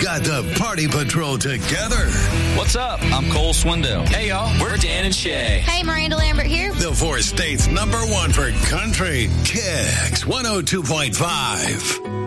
got the Party Patrol together. What's up? I'm Cole Swindell. Hey, y'all. We're Dan and Shay. Hey, Miranda Lambert here. The four states #1 for country. Kicks 102.5.